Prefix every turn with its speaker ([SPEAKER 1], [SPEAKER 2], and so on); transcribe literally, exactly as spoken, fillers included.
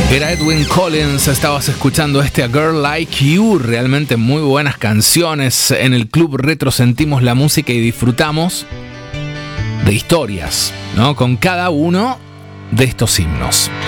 [SPEAKER 1] Era Edwyn Collins, estabas escuchando este A Girl Like You, realmente muy buenas canciones. En el Club Retro sentimos la música y disfrutamos de historias, ¿no? Con cada uno de estos himnos.